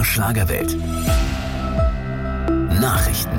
MDR Schlagerwelt. Nachrichten.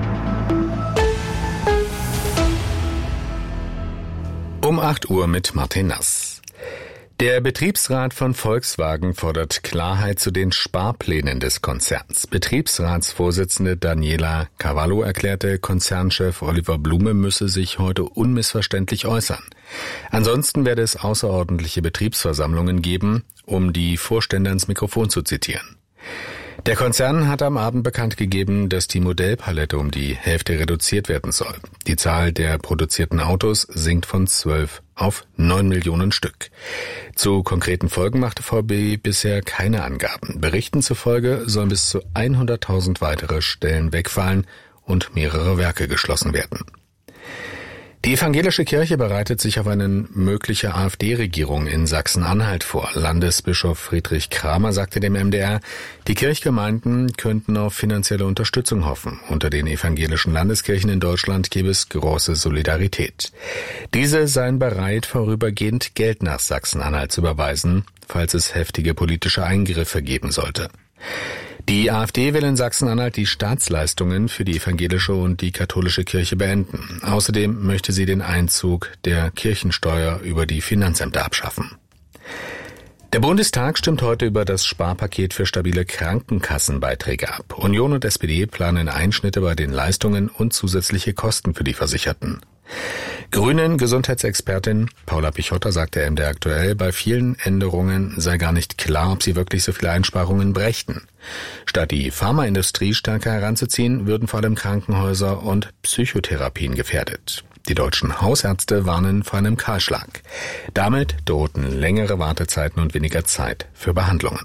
Um 8 Uhr mit Martin Nass. Der Betriebsrat von Volkswagen fordert Klarheit zu den Sparplänen des Konzerns. Betriebsratsvorsitzende Daniela Cavallo erklärte, Konzernchef Oliver Blume müsse sich heute unmissverständlich äußern. Ansonsten werde es außerordentliche Betriebsversammlungen geben, um die Vorstände ans Mikrofon zu zitieren. Der Konzern hat am Abend bekannt gegeben, dass die Modellpalette um die Hälfte reduziert werden soll. Die Zahl der produzierten Autos sinkt von 12 auf 9 Millionen Stück. Zu konkreten Folgen machte VW bisher keine Angaben. Berichten zufolge sollen bis zu 100.000 weitere Stellen wegfallen und mehrere Werke geschlossen werden. Die evangelische Kirche bereitet sich auf eine mögliche AfD-Regierung in Sachsen-Anhalt vor. Landesbischof Friedrich Kramer sagte dem MDR, die Kirchgemeinden könnten auf finanzielle Unterstützung hoffen. Unter den evangelischen Landeskirchen in Deutschland gäbe es große Solidarität. Diese seien bereit, vorübergehend Geld nach Sachsen-Anhalt zu überweisen, falls es heftige politische Eingriffe geben sollte. Die AfD will in Sachsen-Anhalt die Staatsleistungen für die evangelische und die katholische Kirche beenden. Außerdem möchte sie den Einzug der Kirchensteuer über die Finanzämter abschaffen. Der Bundestag stimmt heute über das Sparpaket für stabile Krankenkassenbeiträge ab. Union und SPD planen Einschnitte bei den Leistungen und zusätzliche Kosten für die Versicherten. Grünen Gesundheitsexpertin Paula Pichotta sagte MDR aktuell, bei vielen Änderungen sei gar nicht klar, ob sie wirklich so viele Einsparungen brächten. Statt die Pharmaindustrie stärker heranzuziehen, würden vor allem Krankenhäuser und Psychotherapien gefährdet. Die deutschen Hausärzte warnen vor einem Kahlschlag. Damit drohten längere Wartezeiten und weniger Zeit für Behandlungen.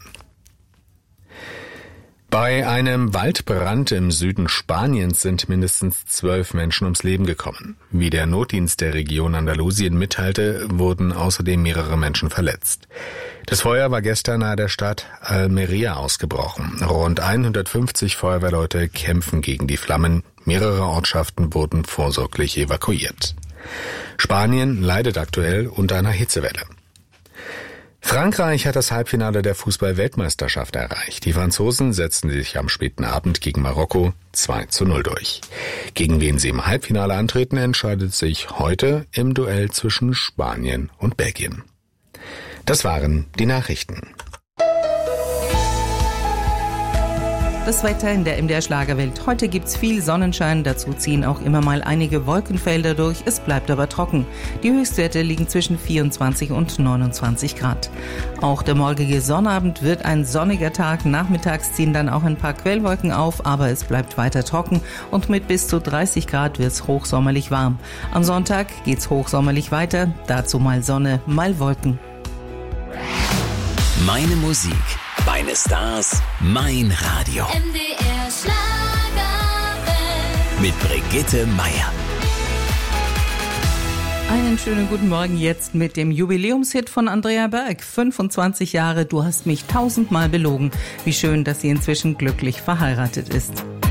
Bei einem Waldbrand im Süden Spaniens sind mindestens 12 Menschen ums Leben gekommen. Wie der Notdienst der Region Andalusien mitteilte, wurden außerdem mehrere Menschen verletzt. Das Feuer war gestern nahe der Stadt Almería ausgebrochen. Rund 150 Feuerwehrleute kämpfen gegen die Flammen. Mehrere Ortschaften wurden vorsorglich evakuiert. Spanien leidet aktuell unter einer Hitzewelle. Frankreich hat das Halbfinale der Fußball-Weltmeisterschaft erreicht. Die Franzosen setzten sich am späten Abend gegen Marokko 2:0 durch. Gegen wen sie im Halbfinale antreten, entscheidet sich heute im Duell zwischen Spanien und Belgien. Das waren die Nachrichten. Das Wetter in der MDR Schlagerwelt. Heute gibt's viel Sonnenschein, dazu ziehen auch immer mal einige Wolkenfelder durch. Es bleibt aber trocken. Die Höchstwerte liegen zwischen 24 und 29 Grad. Auch der morgige Sonnabend wird ein sonniger Tag. Nachmittags ziehen dann auch ein paar Quellwolken auf, aber es bleibt weiter trocken und mit bis zu 30 Grad wird's hochsommerlich warm. Am Sonntag geht's hochsommerlich weiter, dazu mal Sonne, mal Wolken. Meine Musik, meine Stars, mein Radio. MDR Schlagerwelt. Mit Brigitte Meier. Einen schönen guten Morgen jetzt mit dem Jubiläumshit von Andrea Berg. 25 Jahre, du hast mich 1000-mal belogen. Wie schön, dass sie inzwischen glücklich verheiratet ist.